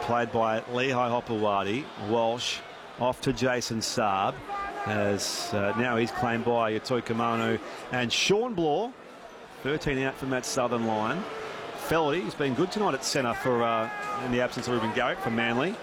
played by Lehigh Hopewadi. Walsh off to Jason Saab, as now he's claimed by Yatoika Manu and Sean Bloor. 13 out from that southern line. Felty has been good tonight at centre for in the absence of Ruben Garrick for Manly.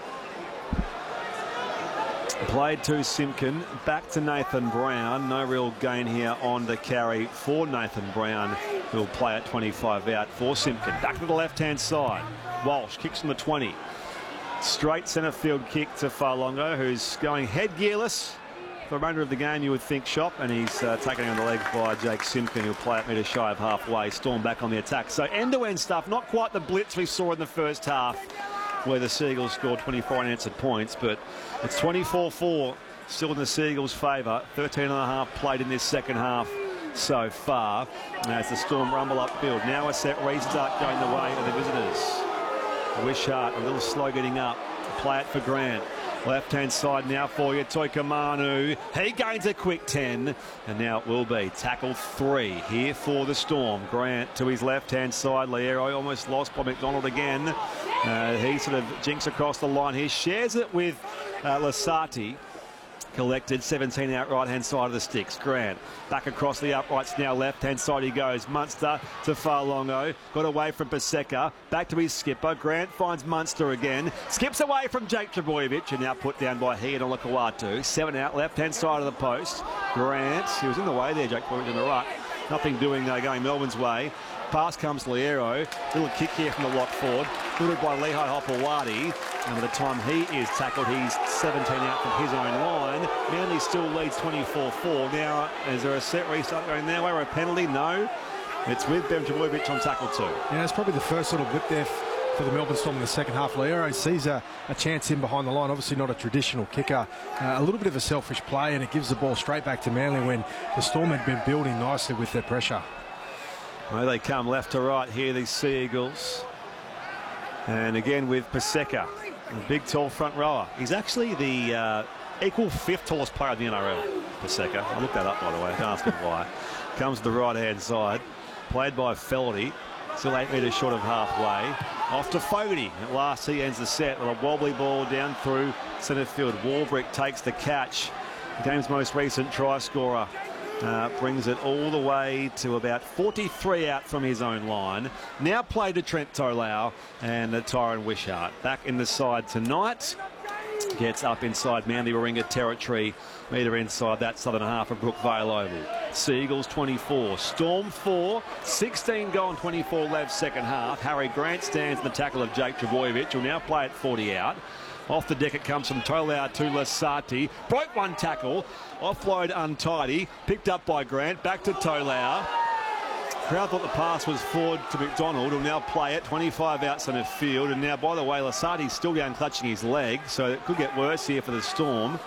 Played to Simpkin, back to Nathan Brown. No real gain here on the carry for Nathan Brown, who'll play at 25 out for Simpkin. Back to the left-hand side. Walsh kicks from the 20. Straight centre field kick to Farlongo, who's going head gearless for the remainder of the game, you would think, Shop, and he's taken on the legs by Jake Simpkin, who'll play at metre shy of halfway. Storm back on the attack. So end-to-end stuff, not quite the blitz we saw in the first half, where the Seagulls scored 24 unanswered points, but it's 24-4 still in the Seagulls' favour. 13.5 played in this second half so far as the Storm rumble upfield. Now a set restart going the way of the visitors. Wishart a little slow getting up. Play it for Grant. Left-hand side now for Yatoika Manu. He gains a quick 10, and now it will be tackle 3 here for the Storm. Grant to his left-hand side. Liero almost lost by McDonald again. He sort of jinks across the line here. Shares it with Lasati. Collected 17 out right-hand side of the sticks. Grant back across the uprights now. Left-hand side he goes. Munster to Farlongo. Got away from Paseka. Back to his skipper. Grant finds Munster again. Skips away from Jake Trbojevic and now put down by he and Olakawatu. 7 out left-hand side of the post. Grant, he was in the way there, Jake Trbojevic in the ruck. Nothing doing though, going Melbourne's way. Pass comes Liero. Little kick here from the lock forward. Fielded by Lehigh Hopewadi. And by the time he is tackled, he's 17 out from his own line. Manly still leads 24-4. Now, is there a set restart going their way or a penalty? No. It's with Ben Trbojevic on tackle 2. Yeah, it's probably the first little whip there for the Melbourne Storm in the second half. Liero sees a chance in behind the line. Obviously not a traditional kicker. A little bit of a selfish play, and it gives the ball straight back to Manly when the Storm had been building nicely with their pressure. Well, they come left to right here, these Seagulls. And again with Paseka, a big, tall front rower. He's actually the equal 5th tallest player in the NRL, Paseka. I looked that up, by the way. I can't ask him why. Comes to the right-hand side. Played by Felty. Still 8 metres short of halfway. Off to Fogarty. At last, he ends the set with a wobbly ball down through centre field. Warbrick takes the catch. The game's most recent try scorer. Brings it all the way to about 43 out from his own line. Now played to Trent Tolau and Tyron Wishart. Back in the side tonight. Gets up inside Manly Warringah territory. Metre inside that southern half of Brookvale Oval. Seagulls 24, Storm 4, 16 gone, 24 left second half. Harry Grant stands in the tackle of Jake Trbojevic, who'll now play at 40 out. Off the deck it comes from Tolau to Lasati. Broke one tackle. Offload untidy. Picked up by Grant. Back to Tolau. Crowd thought the pass was forward to McDonald, who'll now play it 25 out centre field. And now, by the way, Lasati's still down clutching his leg, so it could get worse here for the Storm.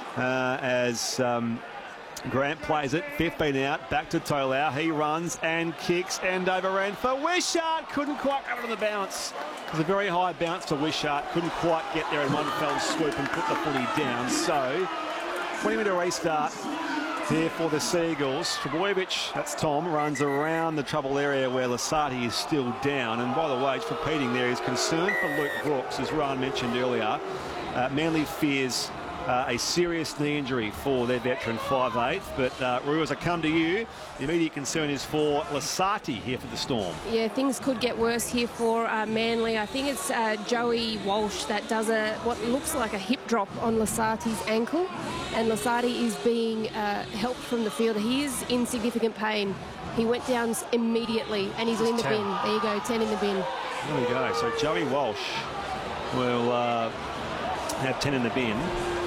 As Grant plays it, 15 out, back to Tolau. He runs and kicks and overran for Wishart. Couldn't quite cover to the bounce. It was a very high bounce to Wishart. Couldn't quite get there in one fell swoop and put the footy down. So, 20-metre restart here for the Seagulls. Trbojevic, that's Tom, runs around the trouble area where Lasati is still down. And by the way, it's repeating there, his concern for Luke Brooks, as Ryan mentioned earlier. Manly fears a serious knee injury for their veteran 5'8", but Rue, as I come to you, the immediate concern is for Lasati here for the Storm. Yeah, things could get worse here for Manly. I think it's Joey Walsh that does what looks like a hip drop on Lasati's ankle, and Lasati is being helped from the field. He is in significant pain. He went down immediately, and he's in the bin. There you go, 10 in the bin. There we go. So Joey Walsh will have 10 in the bin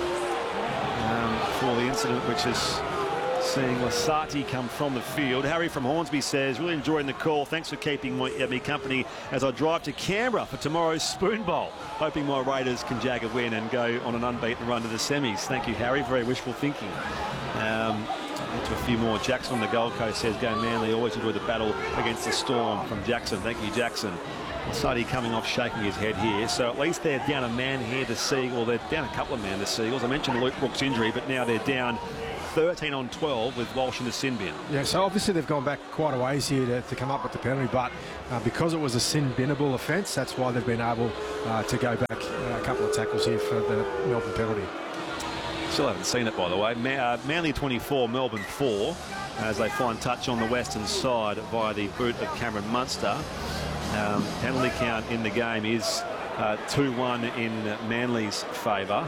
for the incident, which is seeing Lasati come from the field. Harry from Hornsby says, really enjoying the call. Thanks for keeping me company as I drive to Canberra for tomorrow's Spoon Bowl. Hoping my Raiders can jag a win and go on an unbeaten run to the semis. Thank you, Harry. Very wishful thinking. To a few more. Jackson on the Gold Coast says, go Manly, always enjoy the battle against the Storm, from Jackson. Thank you, Jackson. Lasati coming off, shaking his head here. So at least they're down a man here to Seagulls. They're down a couple of men to Seagulls. I mentioned Luke Brooks' injury, but now they're down 13 on 12 with Walsh and the sin bin. Yeah, so obviously they've gone back quite a ways here to come up with the penalty, but because it was a sin binnable offence, that's why they've been able to go back a couple of tackles here for the Melbourne penalty. Still haven't seen it, by the way. Manly 24, Melbourne 4, as they find touch on the western side via the boot of Cameron Munster. Penalty count in the game is 2-1 in Manly's favour.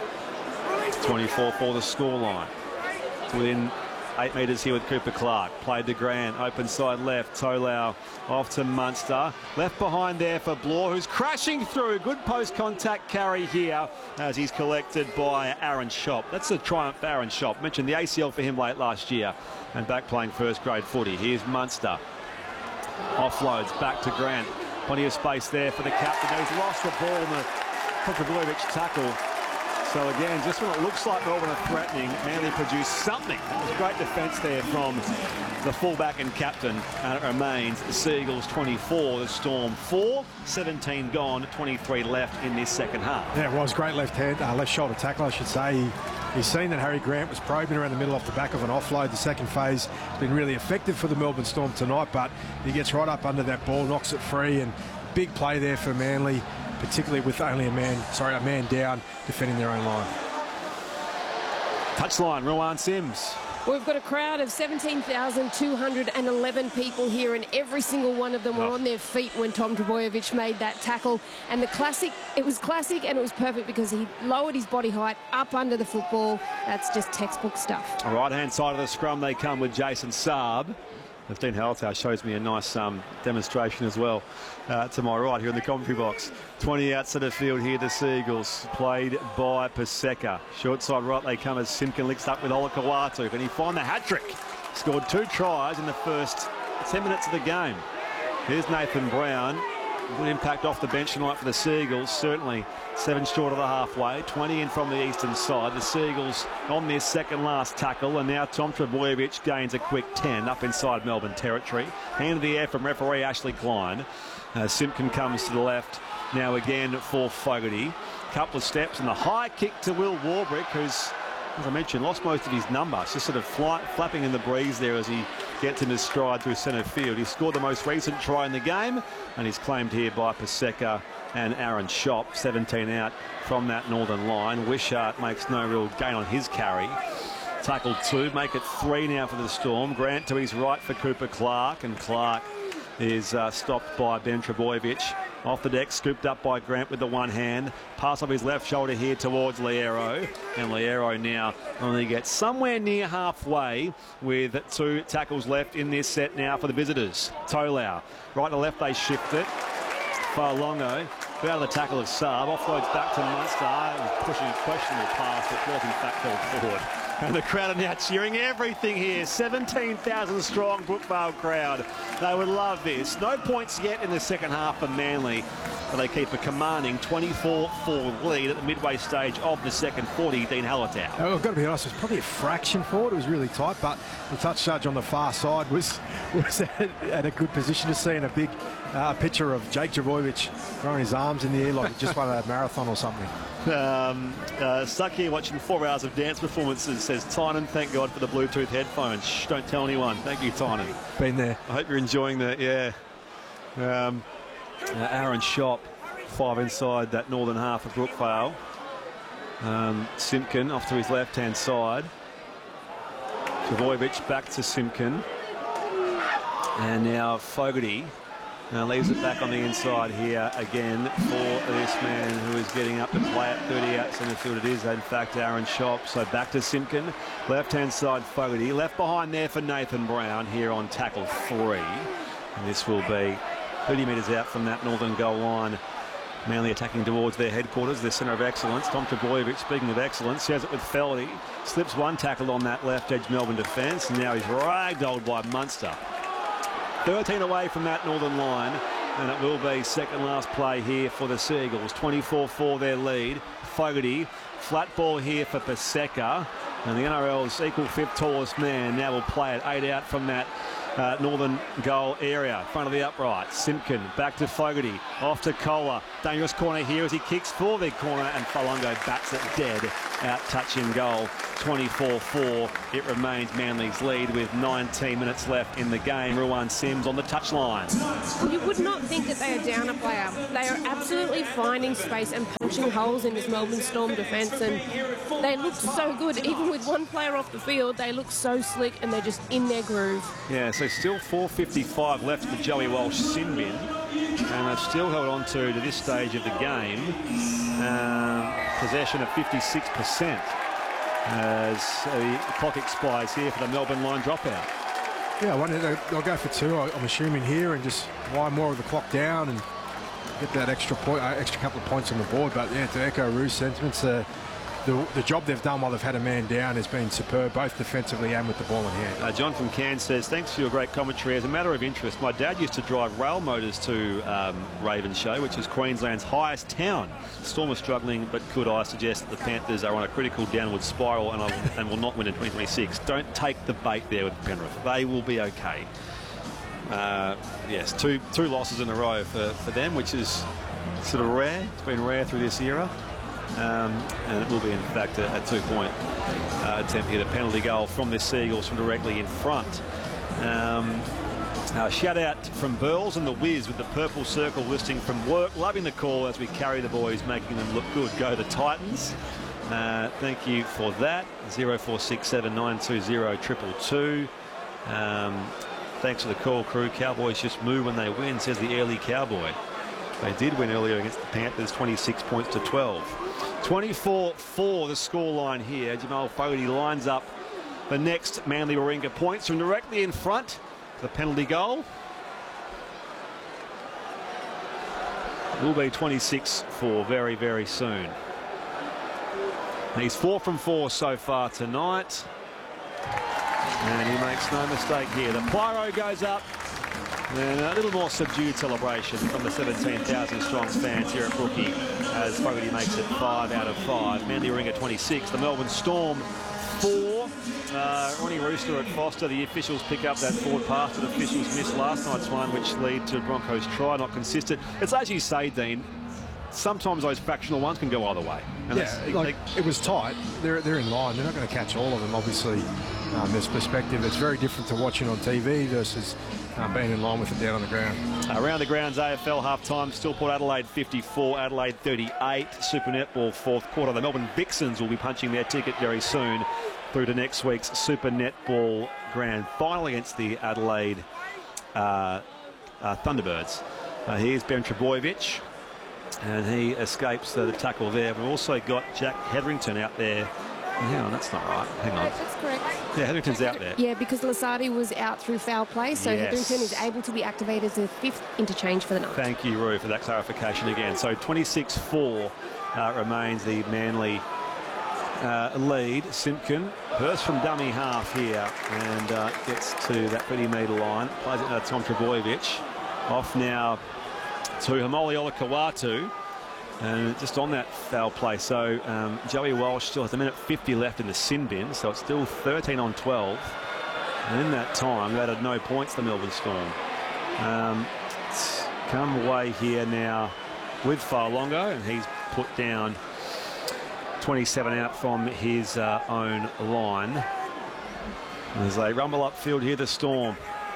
24 for the scoreline. Within 8 metres here with Cooper Clark. Played to Grant, open side left. Tolau off to Munster. Left behind there for Bloor, who's crashing through. Good post-contact carry here as he's collected by Aaron Schopp. That's a triumph for Aaron Schopp. Mentioned the ACL for him late last year and back playing first grade footy. Here's Munster. Offloads back to Grant. Plenty of space there for the captain. He's lost the ball in the Trbojevic tackle. So again, just when it looks like Melbourne are threatening, Manly produced something. That was great defence there from the fullback and captain. And it remains the Seagulls 24, the Storm 4, 17 gone, 23 left in this second half. Yeah, it was great left shoulder tackle, I should say. He's seen that Harry Grant was probing around the middle off the back of an offload. The second phase has been really effective for the Melbourne Storm tonight, but he gets right up under that ball, knocks it free, and big play there for Manly, particularly with only a man down defending their own line. Touchline, Ruan Sims. We've got a crowd of 17,211 people here, and every single one of them were on their feet when Tom Trbojevic made that tackle. And it was classic and it was perfect because he lowered his body height up under the football. That's just textbook stuff. Right-hand side of the scrum, they come with Jason Saab. Dean Haltow shows me a nice demonstration as well to my right here in the commentary box. 20 outside the field here, the Seagulls, played by Paseka. Short side right, they come as Simpkin links up with Olakau'atu. Can he find the hat-trick? Scored 2 tries in the first 10 minutes of the game. Here's Nathan Brown. Good impact off the bench tonight for the Seagulls. Certainly 7 short of the halfway. 20 in from the eastern side. The Seagulls on their second last tackle, and now Tom Trbojevic gains a quick 10 up inside Melbourne territory. Hand of the air from referee Ashley Klein. Simpkin comes to the left now again for Fogarty. Couple of steps and the high kick to Will Warbrick, who's, as I mentioned, lost most of his number. It's just sort of flapping in the breeze there as he gets in his stride through centre field. He scored the most recent try in the game, and he's claimed here by Paseka and Aaron Schopp. 17 out from that northern line. Wishart makes no real gain on his carry. Tackle 2, make it 3 now for the Storm. Grant to his right for Cooper Clark, and Clark is stopped by Ben Trbojevic. Off the deck, scooped up by Grant with the one hand. Pass off his left shoulder here towards Liero. And Liero now only gets somewhere near halfway with 2 tackles left in this set now for the visitors. Tolau, right to left they shift it. Farlongo, out of the tackle of Saab. Offloads back to Munster. Pushing a questionable pass, but was in fact held forward. And the crowd are now cheering everything here. 17,000 strong Brookvale crowd. They would love this. No points yet in the second half for Manly, but they keep a commanding 24-4 lead at the midway stage of the second 40. Dean Hallertau. Oh, I've got to be honest, it was probably a fraction forward. It was really tight, but the touch judge on the far side was at a good position to see, in a big picture of Jake Trbojevic throwing his arms in the air like he just won a marathon or something. Stuck here watching 4 hours of dance performances, says Tynan. Thank God for the Bluetooth headphones. Shh, don't tell anyone. Thank you, Tynan. Been there. I hope you're enjoying that. Yeah. Aaron Schopp, 5 inside that northern half of Brookvale. Simpkin off to his left-hand side. Trbojevic back to Simpkin. And now Fogarty leaves it back on the inside here again for this man who is getting up to play at 30 out centre field. It is, in fact, Aaron Schopp. So back to Simpkin. Left-hand side, Fogarty. Left behind there for Nathan Brown here on tackle 3. And this will be 30 metres out from that northern goal line. Manly attacking towards their headquarters, their centre of excellence. Tom Trbojevic, speaking of excellence, shares it with Feldy. Slips one tackle on that left edge Melbourne defence. And now he's ragdolled by Munster. 13 away from that northern line, and it will be second last play here for the Seagulls. 24-4 their lead. Fogarty, flat ball here for Paseka, and the NRL's equal 5th tallest man now will play it 8 out from that northern goal area. Front of the upright, Simpkin back to Fogarty, off to Kohler. Dangerous corner here as he kicks for the corner, and Falongo bats it dead out touch in goal. 24-4. It remains Manly's lead with 19 minutes left in the game. Ruan Sims on the touchline. You would not think that they are down a player. They are absolutely finding space and punching holes in this Melbourne Storm defence, and they look so good. Even with one player off the field, they look so slick and they're just in their groove. Yeah, so still 4:55 left in the Joey Walsh sin bin, and they've still held on to this stage of the game, possession of 56% as the clock expires here for the Melbourne line dropout. Yeah, I wonder, they'll go for two, I'm assuming, here, and just wind more of the clock down and get that extra couple of points on the board. But yeah, to echo Rue's sentiments, the job they've done while they've had a man down has been superb, both defensively and with the ball in hand. John from Cairns says, thanks for your great commentary. As a matter of interest, my dad used to drive rail motors to Ravenshoe, which is Queensland's highest town. Storm are struggling, but could I suggest that the Panthers are on a critical downward spiral and will not win in 2026? Don't take the bait there with Penrith. They will be okay. Yes, two losses in a row for them, which is sort of rare. It's been rare through this era. And it will be, in fact, a two-point attempt here. A penalty goal from the Seagulls from directly in front. Shout out from Burls and the Wiz with the purple circle listing from work. Loving the call as we carry the boys, making them look good. Go the Titans. Thank you for that. 0467 920 222. Thanks for the call, crew. Cowboys just move when they win, says the early Cowboy. They did win earlier against the Panthers, 26 points to 12. 24-4 the scoreline here. Jamal Fogarty lines up the next Manly Warringah points from directly in front. The penalty goal will be 26-4 very, very soon. He's 4 from 4 so far tonight. And he makes no mistake here. The pyro goes up. And a little more subdued celebration from the 17,000 strong fans here at Brookie as Fogarty makes it 5 out of 5. Manly Warringah 26. The Melbourne Storm 4. Ronnie Rooster at Foster. The officials pick up that forward pass that officials missed last night's one, which lead to Broncos try. Not consistent. It's as you say, Dean. Sometimes those fractional ones can go either way. And yeah, it was tight. They're in line. They're not going to catch all of them, obviously. This perspective, it's very different to watching on TV versus being in line with it down on the ground. Around the grounds, AFL half-time, still Port Adelaide 54, Adelaide 38. Super Netball fourth quarter. The Melbourne Vixens will be punching their ticket very soon through to next week's Super Netball Grand Final against the Adelaide Thunderbirds. Here's Ben Trebojevic, and he escapes the tackle there. We've also got Jack Hetherington out there. Hang on, that's not right. Hang on. That's correct. Yeah, Hetherington's out there. Yeah, because Lasardi was out through foul play, so yes. Hetherington is able to be activated as the 5th interchange for the night. Thank you, Roo, for that clarification again. So 26-4 remains the Manly lead. Simpkin, Hurst from dummy half here and gets to that 30-metre line. Plays it to Tom Trebojevic. Off now to Hamoli Olakawatu. And just on that foul play, so Joey Walsh still has a minute 50 left in the sin bin, so it's still 13 on 12. And in that time, they had no points, the Melbourne Storm. It's come away here now with Farlongo, and he's put down 27 out from his own line. As they rumble upfield here, the Storm.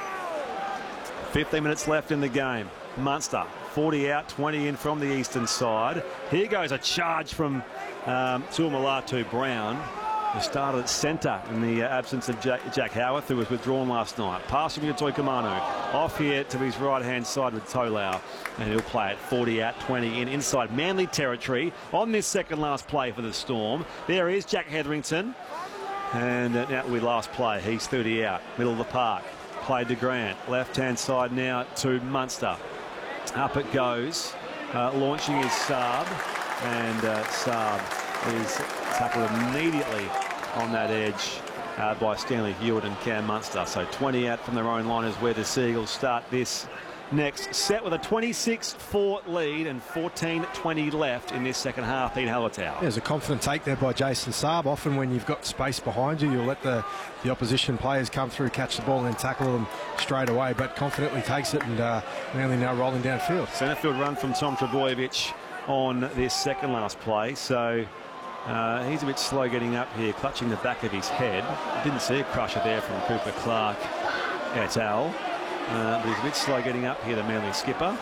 15 minutes left in the game. Munster. 40 out, 20 in from the eastern side. Here goes a charge from Tuamulatu Brown, who started at centre in the absence of Jack Howarth, who was withdrawn last night. Pass from Yatoi Kamanu. Off here to his right-hand side with Tolau. And he'll play it 40 out, 20 in, inside Manly territory on this second-last play for the Storm. There is Jack Hetherington. And now we last play. He's 30 out, middle of the park. Played to Grant. Left-hand side now to Munster. Up it goes, launching his Saab, and Saab is tackled immediately on that edge by Stanley Hewitt and Cam Munster. So 20 out from their own line is where the Seagulls start this next set with a 26-4 lead and 14:20 left in this second half. Pete Hallertau. There's a confident take there by Jason Saab. Often when you've got space behind you, you'll let the opposition players come through, catch the ball and then tackle them straight away, but confidently takes it, and Manly now rolling downfield. Centrefield run from Tom Trebojevic on this second last play. So He's a bit slow getting up here, clutching the back of his head. Didn't see a crusher there from Cooper Clark et al. But he's a bit slow getting up here, the Manly skipper.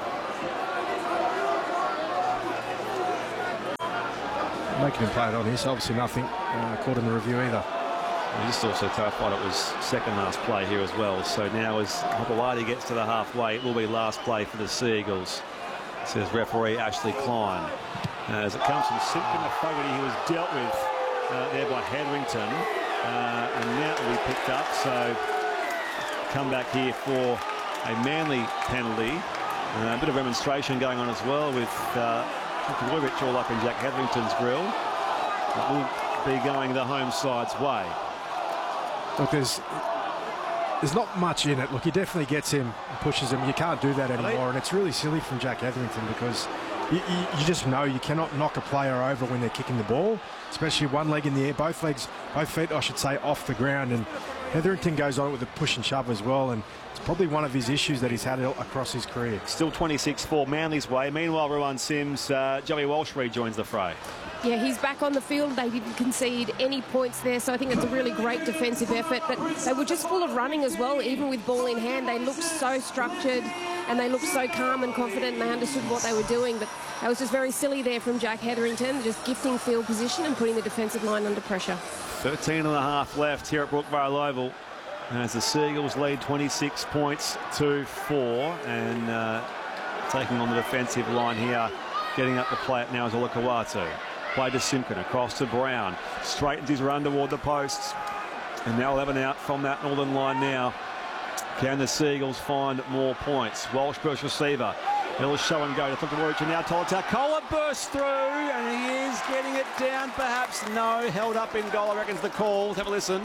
Making him play it on here, so obviously nothing caught in the review either. We just also clarified it was second last play here as well. So now as Hopoate gets to the halfway, it will be last play for the Seagulls, says referee Ashley Klein. As it comes from Simpkin, the Fogarty, who was dealt with there by Hetherington. And now it will be picked up. So come back here for a Manly penalty. A bit of remonstration going on as well with Boyvich all up in Jack Hetherington's grill. It will be going the home side's way. Look, there's not much in it. Look, he definitely gets him and pushes him. You can't do that anymore, and it's really silly from Jack Hetherington because you just know you cannot knock a player over when they're kicking the ball, especially one leg in the air, both feet, I should say, off the ground. And Hetherington goes on with a push and shove as well, and it's probably one of his issues that he's had across his career. Still 26-4 Manly's way. Meanwhile, Ruan Sims, Joey Walsh rejoins the fray. Yeah, he's back on the field. They didn't concede any points there, so I think it's a really great defensive effort. But they were just full of running as well, even with ball in hand. They looked so structured and they looked so calm and confident, and they understood what they were doing. But that was just very silly there from Jack Hetherington, just gifting field position and putting the defensive line under pressure. 13.5 left here at Brookvale Oval as the Seagulls lead 26 points to 4, and taking on the defensive line here, getting up to play it now is Olakau'atu. Play to Simpkin, across to Brown, straightens his run toward the posts, and now 11 out from that northern line now. Can the Seagulls find more points? Walsh burst receiver. He'll show and go to Thumpawurich, and now Tolatakoa bursts through, and he is getting it down, perhaps. No, held up in goal, I reckon's the call. Let's have a listen.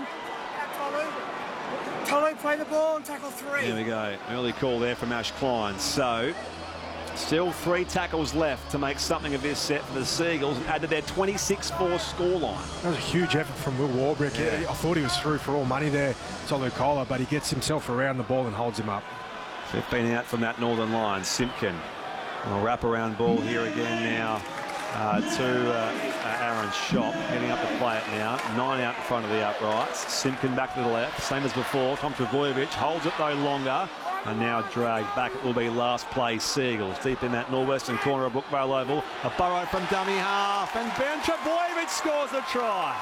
Tolu play the ball and tackle 3. There we go. Early call there from Ash Klein. So still 3 tackles left to make something of this set for the Seagulls and add to their 26-4 scoreline. That was a huge effort from Will Warbrick. Yeah. I thought he was through for all money there, Tolu Kola, but he gets himself around the ball and holds him up. 15 out from that northern line. Simpkin. A wrap-around ball here again now to Aaron Schopp. Heading up to play it now. 9 out in front of the uprights. Simpkin back to the left. Same as before. Tom Trbojevic holds it though longer. And now dragged back. It will be last play Seagulls. Deep in that northwestern corner of Brookvale Oval. A burrow from dummy half. And Ben Trbojevic scores the try.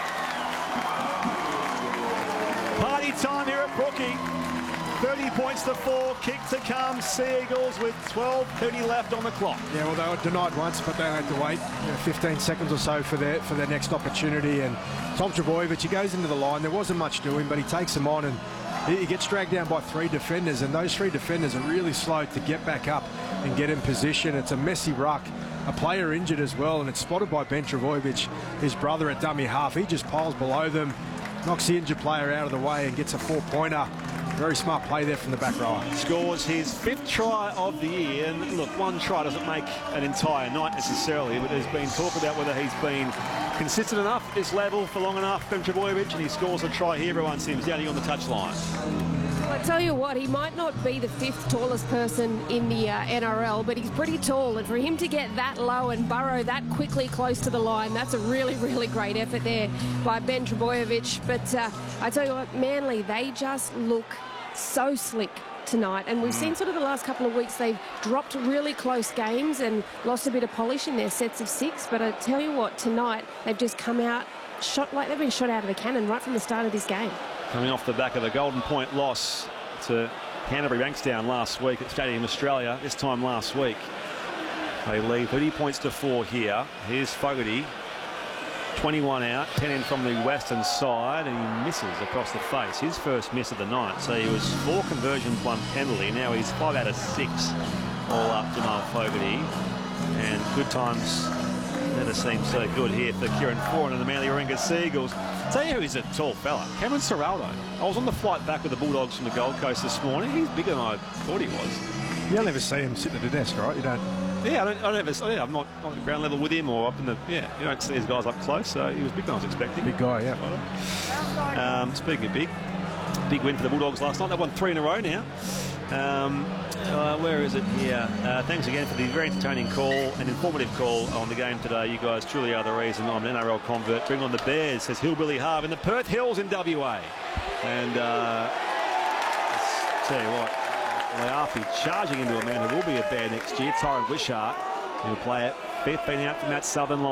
Party time here at Brookie. 30 points to 4. Kick to come. Seagulls with 12:30 left on the clock. Yeah, well, they were denied once, but they had to wait 15 seconds or so for their next opportunity. And Tom Trbojevic, he goes into the line. There wasn't much doing, but he takes them on, and he gets dragged down by 3 defenders, and those 3 defenders are really slow to get back up and get in position. It's a messy ruck. A player injured as well, and it's spotted by Ben Trbojevic, his brother at dummy half. He just piles below them, knocks the injured player out of the way and gets a 4-pointer. Very smart play there from the back rower. Scores his 5th try of the year. And look, 1 try doesn't make an entire night necessarily, but there's been talk about whether he's been consistent enough at this level for long enough. Ben Trbojevic, and he scores a try here. Everyone seems down here on the touchline. I tell you what, he might not be the 5th tallest person in the NRL, but he's pretty tall, and for him to get that low and burrow that quickly close to the line, that's a really, really great effort there by Ben Trbojevic. But I tell you what, Manly, they just look so slick tonight, and we've seen sort of the last couple of weeks they've dropped really close games and lost a bit of polish in their sets of 6, but I tell you what, tonight they've just come out shot like they've been shot out of a cannon right from the start of this game. Coming off the back of the Golden Point loss to Canterbury Bankstown last week at Stadium Australia, this time last week. They lead 30 points to 4 here. Here's Fogarty, 21 out, 10 in from the western side, and he misses across the face. His first miss of the night. So he was 4 conversions, 1 penalty. Now he's 5 out of 6 all up, Jamal Fogarty. And good times never seemed so good here for Kieran Foran and the Manly Warringah Seagulls. Tell you who is a tall fella, Cameron Ciraldo. I was on the flight back with the Bulldogs from the Gold Coast this morning. He's bigger than I thought he was. You don't ever see him sitting at a desk, right? You don't. Yeah, I don't ever. Yeah, I'm not on the ground level with him or up in the. Yeah, you don't see these guys up close. So he was bigger than I was expecting. Big guy, yeah. Speaking of big win for the Bulldogs last night. They won 3 in a row now. Where is it here? Thanks again for the very entertaining call and informative call on the game today. You guys truly are the reason I'm an NRL convert. Bring on the Bears, says Hillbilly Harv in the Perth Hills in WA. And let's tell you what, Leafi charging into a man who will be a Bear next year, Tyron Wishart. He'll play it. Fifth been out from that southern line.